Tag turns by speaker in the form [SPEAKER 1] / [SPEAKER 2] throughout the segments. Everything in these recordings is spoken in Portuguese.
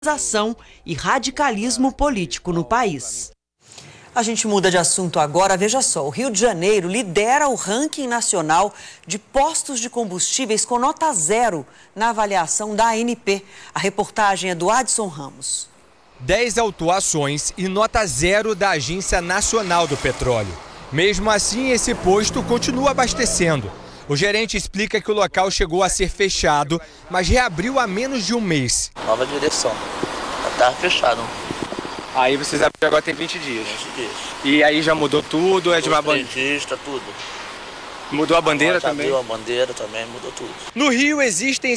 [SPEAKER 1] e radicalismo político no país.
[SPEAKER 2] A gente muda de assunto agora. Veja só, o Rio de Janeiro lidera o ranking nacional de postos de combustíveis com nota 0 na avaliação da ANP. A reportagem é do Adson Ramos.
[SPEAKER 3] 10 autuações e nota 0 da Agência Nacional do Petróleo. Mesmo assim, esse posto continua abastecendo. O gerente explica que o local chegou a ser fechado, mas reabriu há menos de um mês.
[SPEAKER 4] Nova direção. Já estava fechado.
[SPEAKER 3] Aí vocês abriram agora tem 20 dias.
[SPEAKER 4] 20 dias.
[SPEAKER 3] E aí já mudou tudo? É de uma bandeira?
[SPEAKER 4] Tudo.
[SPEAKER 3] Mudou a bandeira também?
[SPEAKER 4] Abriu a bandeira também, mudou tudo.
[SPEAKER 3] No Rio existem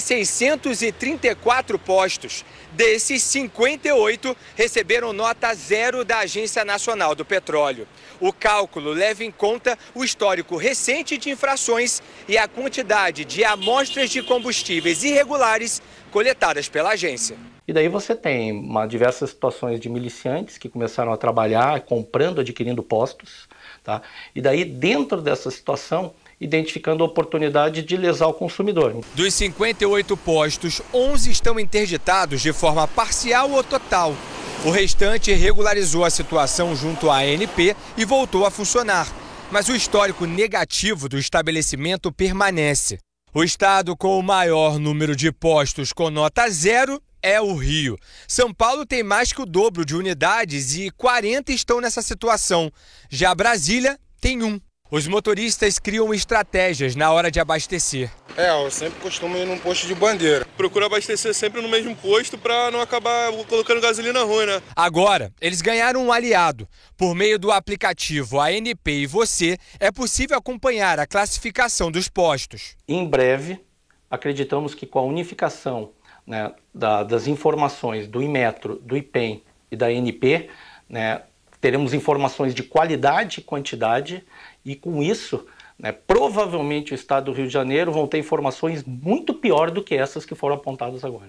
[SPEAKER 3] 634 postos. Desses, 58 receberam nota 0 da Agência Nacional do Petróleo. O cálculo leva em conta o histórico recente de infrações e a quantidade de amostras de combustíveis irregulares coletadas pela agência.
[SPEAKER 5] E daí você tem diversas situações de miliciantes que começaram a trabalhar comprando, adquirindo postos, tá? E daí dentro dessa situação, identificando a oportunidade de lesar o consumidor.
[SPEAKER 3] Dos 58 postos, 11 estão interditados de forma parcial ou total. O restante regularizou a situação junto à ANP e voltou a funcionar. Mas o histórico negativo do estabelecimento permanece. O estado com o maior número de postos com nota 0 é o Rio. São Paulo tem mais que o dobro de unidades e 40 estão nessa situação. Já Brasília tem 1. Os motoristas criam estratégias na hora de abastecer.
[SPEAKER 6] Eu sempre costumo ir num posto de bandeira. Procuro abastecer sempre no mesmo posto para não acabar colocando gasolina ruim, né?
[SPEAKER 3] Agora, eles ganharam um aliado. Por meio do aplicativo ANP e Você, é possível acompanhar a classificação dos postos.
[SPEAKER 5] Em breve, acreditamos que com a unificação, né, das informações do Inmetro, do IPEM e da ANP, né, teremos informações de qualidade e quantidade. E com isso, né, provavelmente o estado do Rio de Janeiro vão ter informações muito piores do que essas que foram apontadas agora.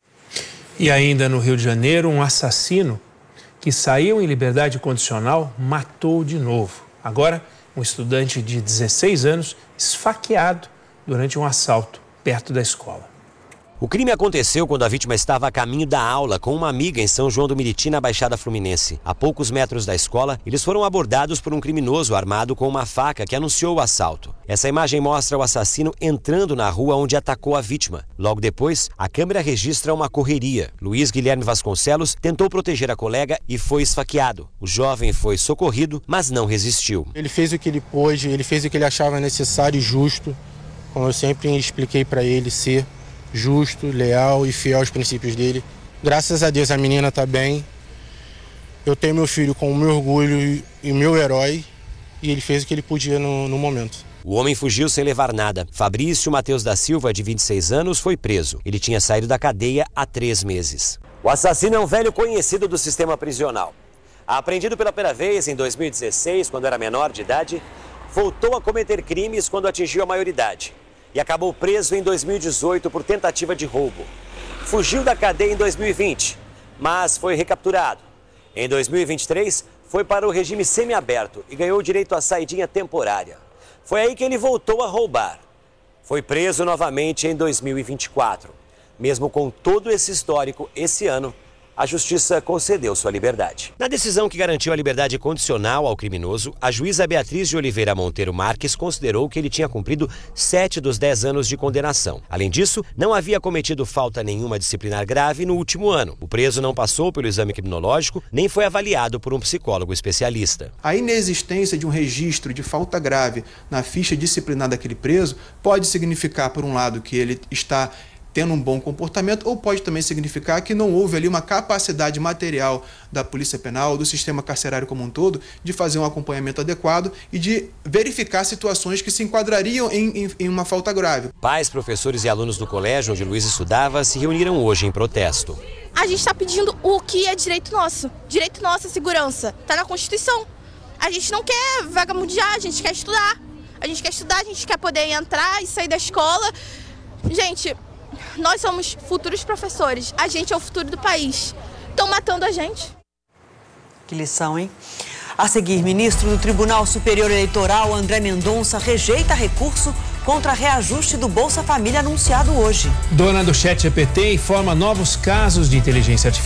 [SPEAKER 7] E ainda no Rio de Janeiro, um assassino que saiu em liberdade condicional matou de novo. Agora, um estudante de 16 anos esfaqueado durante um assalto perto da escola.
[SPEAKER 8] O crime aconteceu quando a vítima estava a caminho da aula com uma amiga em São João do Meriti, na Baixada Fluminense. A poucos metros da escola, eles foram abordados por um criminoso armado com uma faca que anunciou o assalto. Essa imagem mostra o assassino entrando na rua onde atacou a vítima. Logo depois, a câmera registra uma correria. Luiz Guilherme Vasconcelos tentou proteger a colega e foi esfaqueado. O jovem foi socorrido, mas não resistiu.
[SPEAKER 9] Ele fez o que ele pôde, ele fez o que ele achava necessário e justo, como eu sempre expliquei para ele ser. Justo, leal e fiel aos princípios dele. Graças a Deus a menina está bem. Eu tenho meu filho com o meu orgulho e meu herói, e ele fez o que ele podia no momento.
[SPEAKER 8] O homem fugiu sem levar nada. Fabrício Matheus da Silva, de 26 anos, foi preso. Ele tinha saído da cadeia há 3 meses. O assassino é um velho conhecido do sistema prisional. Apreendido pela primeira vez em 2016, quando era menor de idade, voltou a cometer crimes quando atingiu a maioridade. E acabou preso em 2018 por tentativa de roubo. Fugiu da cadeia em 2020, mas foi recapturado. Em 2023, foi para o regime semiaberto e ganhou direito à saidinha temporária. Foi aí que ele voltou a roubar. Foi preso novamente em 2024. Mesmo com todo esse histórico, esse ano, a justiça concedeu sua liberdade. Na decisão que garantiu a liberdade condicional ao criminoso, a juíza Beatriz de Oliveira Monteiro Marques considerou que ele tinha cumprido 7 dos 10 anos de condenação. Além disso, não havia cometido falta nenhuma disciplinar grave no último ano. O preso não passou pelo exame criminológico, nem foi avaliado por um psicólogo especialista.
[SPEAKER 10] A inexistência de um registro de falta grave na ficha disciplinar daquele preso pode significar, por um lado, que ele está tendo um bom comportamento, ou pode também significar que não houve ali uma capacidade material da Polícia Penal, do sistema carcerário como um todo, de fazer um acompanhamento adequado e de verificar situações que se enquadrariam em uma falta grave.
[SPEAKER 8] Pais, professores e alunos do colégio onde Luiz estudava se reuniram hoje em protesto.
[SPEAKER 11] A gente está pedindo o que é direito nosso. Direito nosso é segurança. Está na Constituição. A gente não quer vagabundear, a gente quer estudar. A gente quer estudar, a gente quer poder entrar e sair da escola. Gente, nós somos futuros professores, a gente é o futuro do país. Estão matando a gente.
[SPEAKER 2] Que lição, hein? A seguir, ministro do Tribunal Superior Eleitoral, André Mendonça, rejeita recurso contra reajuste do Bolsa Família anunciado hoje.
[SPEAKER 7] Dona do ChatGPT informa novos casos de inteligência artificial